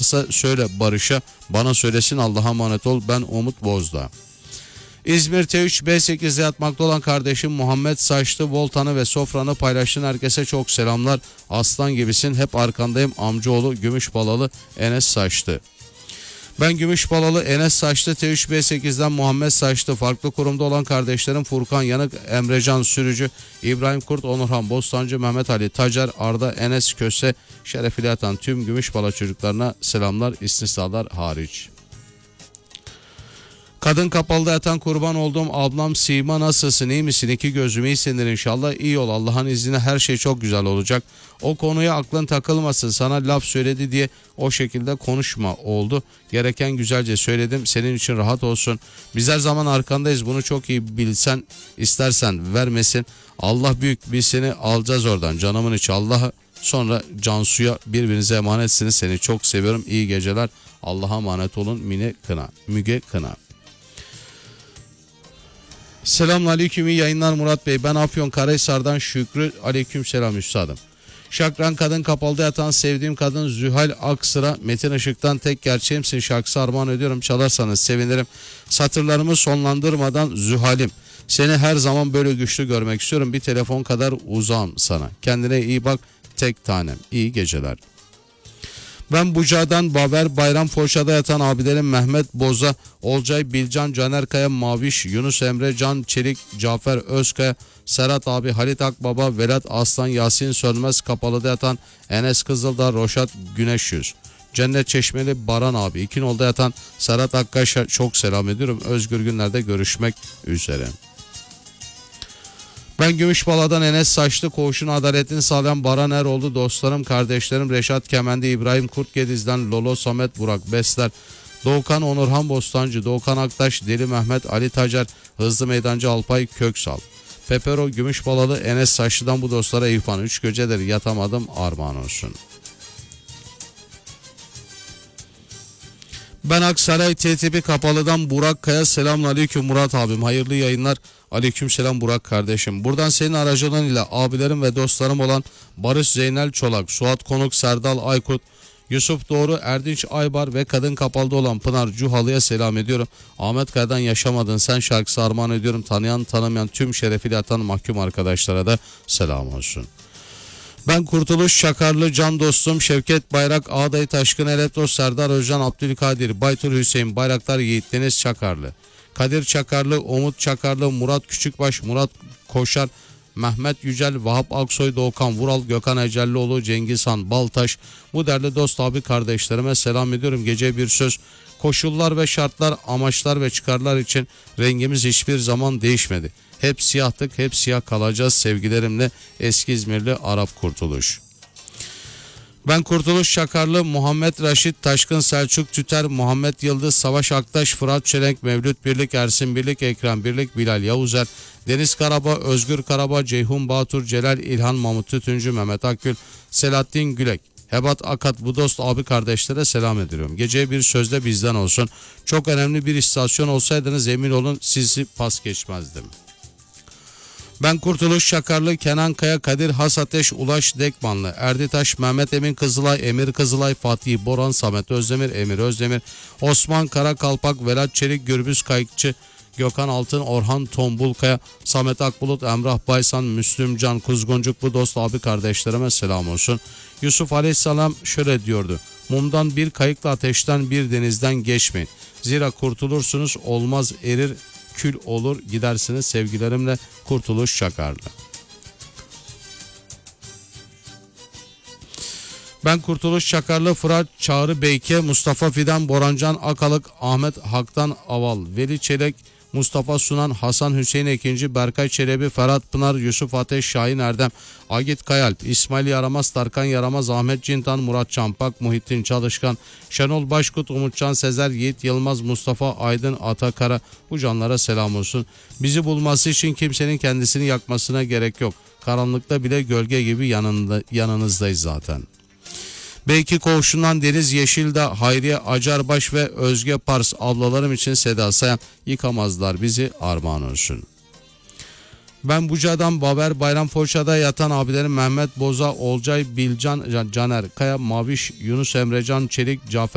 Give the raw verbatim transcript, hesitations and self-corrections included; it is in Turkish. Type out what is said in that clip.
varsa söyle Barış'a, bana söylesin, Allah'a emanet ol. Ben Umut Bozdağ. İzmir T üç B sekiz'de yatmakta olan kardeşim Muhammed Saçlı, voltanı ve sofranı paylaştığın herkese çok selamlar. Aslan gibisin, hep arkandayım. Amcaoğlu Gümüşbalalı Enes Saçlı. Ben Gümüşbalalı Enes Saçlı, T üç B sekiz'den Muhammed Saçlı. Farklı kurumda olan kardeşlerim Furkan Yanık, Emrecan Sürücü, İbrahim Kurt, Onurhan Bostancı, Mehmet Ali Tacar, Arda Enes Köse şerefiyle yatan tüm Gümüşbala çocuklarına selamlar, istisnalar hariç. Kadın kapalıda yatan kurban olduğum ablam Sima, nasılsın, iyi misin? İki gözüm iyisindir inşallah. İyi ol, Allah'ın izniyle her şey çok güzel olacak. O konuya aklın takılmasın, sana laf söyledi diye o şekilde konuşma oldu. Gereken güzelce söyledim, senin için rahat olsun. Biz her zaman arkandayız, bunu çok iyi bilsen, istersen vermesin. Allah büyük, biz seni alacağız oradan canımın içi. Allah'a, sonra Cansu'ya birbirinize emanetsiniz. Seni çok seviyorum, iyi geceler. Allah'a emanet olun. Mine Kına, Müge Kına. Selamünaleyküm, iyi yayınlar Murat Bey. Ben Afyonkarahisar'dan Şükrü. Aleykümselam üstadım. Şakran kadın kapalıda yatan sevdiğim kadın Zühal Aksıra, Metin Işık'tan tek gerçeğimsin şarkısı armağan ediyorum. Çalarsanız sevinirim. Satırlarımı sonlandırmadan Zühal'im, seni her zaman böyle güçlü görmek istiyorum. Bir telefon kadar uzağım sana. Kendine iyi bak, tek tanem. İyi geceler. Ben Buca'dan Baver, Bayram Foşa'da yatan abilerim Mehmet Boza, Olcay Bilcan, Caner Kaya Maviş, Yunus Emre, Can Çelik, Cafer Özkaya, Serhat abi, Halit Akbaba, Velat Aslan, Yasin Sönmez, kapalıda yatan Enes Kızıldağ, Roşat Güneş Yüz, Cennet Çeşmeli Baran abi, İkinol'da yatan Serhat Akkaş'a çok selam ediyorum. Özgür günlerde görüşmek üzere. Ben Gümüşbala'dan Enes Saçlı, koğuşun adaletini sağlayan Baran Eroğlu, dostlarım, kardeşlerim Reşat Kemendi, İbrahim Kurtgediz'den Lolo Samet, Burak Besler, Doğukan Onurhan Bostancı, Doğukan Aktaş, Deli Mehmet, Ali Tacar, Hızlı Meydancı Alpay Köksal, Pepero Gümüşbalalı Enes Saçlı'dan bu dostlara İrfan, üç gecedir yatamadım armağan olsun. Ben Aksaray T T P Kapalı'dan Burak Kaya, selamünaleyküm Murat abim, hayırlı yayınlar. Aleykümselam Burak kardeşim. Buradan senin aracılığıyla abilerim ve dostlarım olan Barış Zeynel Çolak, Suat Konuk, Serdal Aykut, Yusuf Doğru, Erdinç Aybar ve kadın kapalıda olan Pınar Cuhalı'ya selam ediyorum. Ahmet Kaya'dan Yaşamadın Sen şarkısı armağan ediyorum. Tanıyan tanımayan tüm şerefiyle atan mahkum arkadaşlara da selam olsun. Ben Kurtuluş Çakarlı, can dostum Şevket Bayrak, Ağday Taşkın Eletros, Serdar Özcan, Abdülkadir, Baytur Hüseyin Bayraktar, Yiğit Deniz Çakarlı, Kadir Çakarlı, Umut Çakarlı, Murat Küçükbaş, Murat Koşar, Mehmet Yücel, Vahap Aksoy, Doğukan Vural, Gökhan Ecellioğlu, Cengiz Han Baltaş, bu değerli dost abi kardeşlerime selam ediyorum. Gece bir söz, koşullar ve şartlar, amaçlar ve çıkarlar için rengimiz hiçbir zaman değişmedi. Hep siyahtık, hep siyah kalacağız sevgilerimle. Eski İzmirli Arap Kurtuluş. Ben Kurtuluş Çakarlı, Muhammed Raşit Taşkın, Selçuk Tüter, Muhammed Yıldız, Savaş Aktaş, Fırat Çelenk, Mevlüt Birlik, Ersin Birlik, Ekrem Birlik, Bilal Yavuzer, Deniz Karaba, Özgür Karaba, Ceyhun Batur, Celal İlhan, Mahmut Tütüncü, Mehmet Akgül, Selahattin Gülek, Hebat Akat, bu dost abi kardeşlere selam ediyorum. Geceye bir sözde bizden olsun. Çok önemli bir istasyon olsaydınız emin olun sizi pas geçmezdim. Ben Kurtuluş Çakarlı, Kenan Kaya, Kadir Has Ateş, Ulaş Dekmanlı, Erditaş, Mehmet Emin Kızılay, Emir Kızılay, Fatih Boran, Samet Özdemir, Emir Özdemir, Osman Karakalpak, Velat Çelik, Gürbüz Kayıkçı, Gökhan Altın, Orhan Tombulkaya, Samet Akbulut, Emrah Baysan, Müslüm Can Kuzguncuk, bu dost abi kardeşlerime selam olsun. Yusuf Aleyhisselam şöyle diyordu: mumdan bir kayıkla, ateşten bir denizden geçmeyin. Zira kurtulursunuz, olmaz erir, kül olur gidersiniz. Sevgilerimle Kurtuluş Çakarlı. Ben Kurtuluş Çakarlı, Fırat Çağrı Beyke, Mustafa Fidan, Borancan Akalık, Ahmet Hak'tan Aval, Veli Çelek, Mustafa Sunan, Hasan Hüseyin Ekinci, Berkay Çelebi, Ferhat Pınar, Yusuf Ateş, Şahin Erdem, Agit Kayalp, İsmail Yaramaz, Tarkan Yaramaz, Ahmet Cintan, Murat Çampak, Muhittin Çalışkan, Şenol Başkut, Umutcan Sezer, Yiğit Yılmaz, Mustafa Aydın, Atakara, bu canlara selam olsun. Bizi bulması için kimsenin kendisini yakmasına gerek yok. Karanlıkta bile gölge gibi yanında, yanınızdayız zaten. Belki koğuşundan Deniz Yeşildağ, Hayriye Acarbaş ve Özge Pars, ablalarım için Seda Sayan, yıkamazlar bizi armağan olsun. Ben Buca'dan Baver, Bayram Foça'da yatan abilerim Mehmet Boza, Olcay Bilcan, Caner Kaya, Maviş, Yunus Emrecan Çelik, Cafer